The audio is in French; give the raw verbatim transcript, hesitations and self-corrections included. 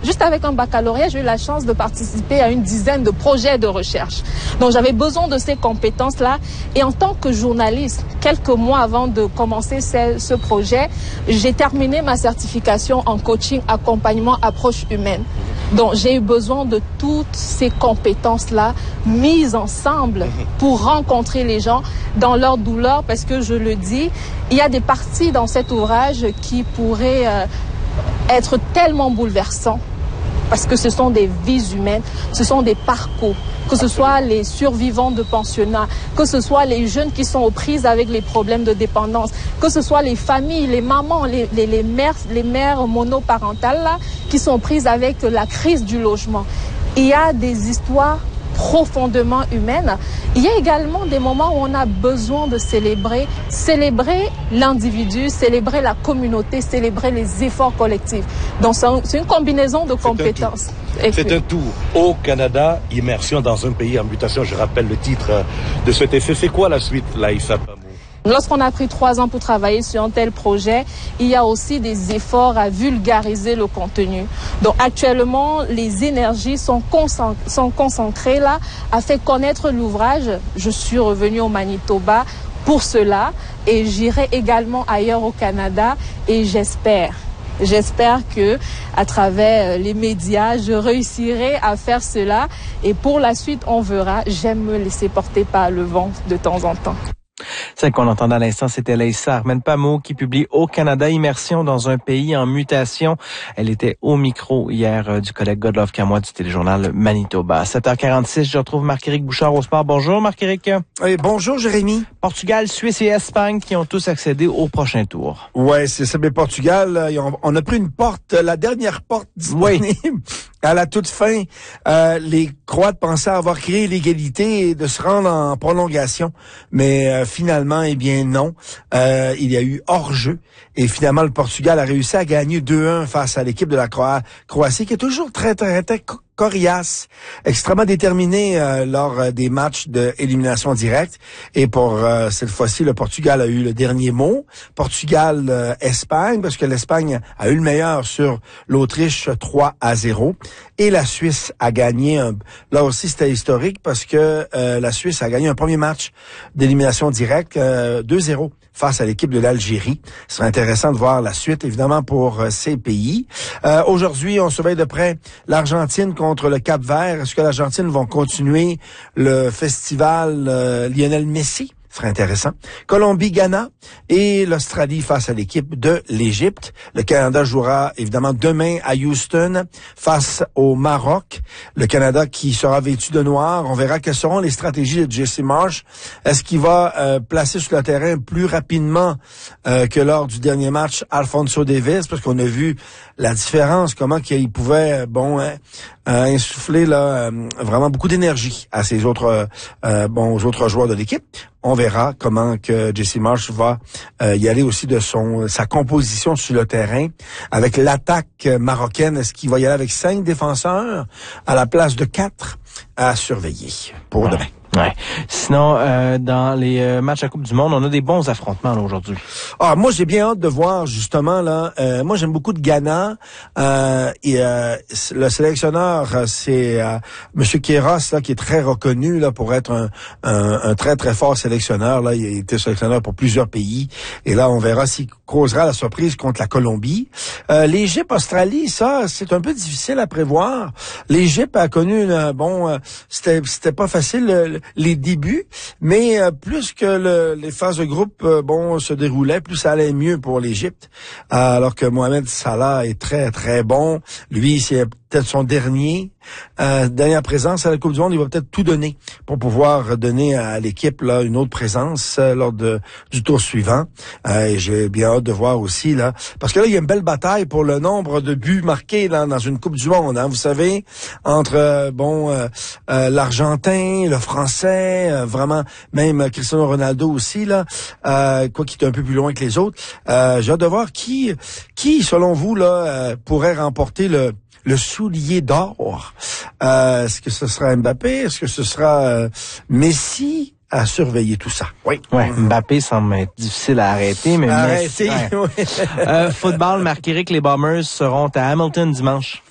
juste avec un baccalauréat, j'ai eu la chance de participer à une dizaine de projets de recherche. Donc j'avais besoin de ces compétences-là. Et en tant que journaliste, quelques mois avant de commencer ce, ce projet, j'ai terminé ma certification en coaching, accompagnement, approche humaine. Donc j'ai eu besoin de toutes ces compétences-là mises ensemble pour rencontrer les gens dans leur douleur, parce que je le dis, il y a des parties dans cet ouvrage qui pourraient euh, être tellement bouleversants, parce que ce sont des vies humaines, ce sont des parcours, que ce soit les survivants de pensionnats, que ce soit les jeunes qui sont aux prises avec les problèmes de dépendance, que ce soit les familles, les mamans, les, les, les mères, les mères monoparentales là, qui sont prises avec la crise du logement. Il y a des histoires profondément humaines. Il y a également des moments où on a besoin de célébrer, célébrer l'individu, célébrer la communauté, célébrer les efforts collectifs. Donc c'est une combinaison de compétences. C'est un tour au Canada, immersion dans un pays en mutation. Je rappelle le titre de cet essai. C'est quoi la suite, Laïssa Pamou? Lorsqu'on a pris trois ans pour travailler sur un tel projet, il y a aussi des efforts à vulgariser le contenu. Donc actuellement, les énergies sont, concent- sont concentrées là à faire connaître l'ouvrage. Je suis revenue au Manitoba pour cela et j'irai également ailleurs au Canada et j'espère. J'espère que, à travers les médias, je réussirai à faire cela. Et pour la suite, on verra. J'aime me laisser porter par le vent de temps en temps. Celle qu'on entendait à l'instant, c'était Laïssa Pamou qui publie Au Canada, immersion dans un pays en mutation. Elle était au micro hier euh, du collègue Godlove Camois du téléjournal Manitoba. sept heures quarante-six, je retrouve Marc-Éric Bouchard au sport. Bonjour Marc-Éric. Oui, bonjour Jérémy. Portugal, Suisse et Espagne qui ont tous accédé au prochain tour. Ouais, c'est ça, mais Portugal, on a pris une porte, la dernière porte disponible. Oui. À la toute fin, euh, les Croates pensaient avoir créé l'égalité et de se rendre en prolongation, mais euh, finalement, eh bien non. Euh, il y a eu hors-jeu et finalement le Portugal a réussi à gagner deux un face à l'équipe de la Cro- Croatie, qui est toujours très très très coriace, extrêmement déterminé euh, lors euh, des matchs d'élimination directe. Et pour euh, cette fois-ci, le Portugal a eu le dernier mot. Portugal-Espagne, euh, parce que l'Espagne a eu le meilleur sur l'Autriche trois à zéro. Et la Suisse a gagné, un, là aussi c'était historique, parce que euh, la Suisse a gagné un premier match d'élimination directe euh, deux zéro face à l'équipe de l'Algérie. Ce serait intéressant de voir la suite, évidemment, pour euh, ces pays. Euh, aujourd'hui, on surveille de près l'Argentine contre le Cap-Vert. Est-ce que l'Argentine vont continuer le festival euh, Lionel Messi? Ce serait intéressant. Colombie, Ghana et l'Australie face à l'équipe de l'Égypte. Le Canada jouera évidemment demain à Houston face au Maroc. Le Canada qui sera vêtu de noir. On verra quelles seront les stratégies de Jesse Marsh. Est-ce qu'il va euh, placer sur le terrain plus rapidement euh, que lors du dernier match Alphonso Davies, parce qu'on a vu la différence, comment qu'il pouvait bon hein, euh, insuffler là euh, vraiment beaucoup d'énergie à ses autres euh, bon aux autres joueurs de l'équipe. On verra comment que Jesse Marsh va euh, y aller aussi de son sa composition sur le terrain avec l'attaque marocaine. Est-ce qu'il va y aller avec cinq défenseurs à la place de quatre à surveiller pour ouais. demain? Ouais. Sinon, euh, dans les euh, matchs à Coupe du Monde, on a des bons affrontements là, aujourd'hui. Ah, moi, j'ai bien hâte de voir justement là. Euh, moi, j'aime beaucoup de Ghana. Euh, et euh, le sélectionneur, c'est euh, Monsieur Queiroz là, qui est très reconnu là pour être un, un, un très très fort sélectionneur. Là, il a été sélectionneur pour plusieurs pays. Et là, on verra s'il causera la surprise contre la Colombie. Euh, L'Égypte, Australie, ça, c'est un peu difficile à prévoir. L'Égypte a connu une, bon, euh, c'était c'était pas facile. Le, les débuts, mais euh, plus que le, les phases de groupe euh, bon se déroulaient, plus ça allait mieux pour l'Égypte. Euh, alors que Mohamed Salah est très très bon. Lui, c'est peut-être son dernier euh, dernière présence à la Coupe du Monde. Il va peut-être tout donner pour pouvoir donner à l'équipe là une autre présence euh, lors de du tour suivant. Euh, et j'ai bien hâte de voir aussi là, parce que là il y a une belle bataille pour le nombre de buts marqués là dans une Coupe du Monde. Hein, vous savez, entre euh, bon euh, euh, l'Argentin, le Français, euh, vraiment même Cristiano Ronaldo aussi là, euh, quoi qu'il est un peu plus loin que les autres. Euh, j'ai hâte de voir qui qui selon vous là euh, pourrait remporter le le soulier d'or. Euh, est-ce que ce sera Mbappé? Est-ce que ce sera euh, Messi? À surveiller tout ça. Oui. Ouais, Mbappé semble être difficile à arrêter, mais arrêter. Messi, ouais. euh, football, Marc-Éric, les Bombers seront à Hamilton dimanche.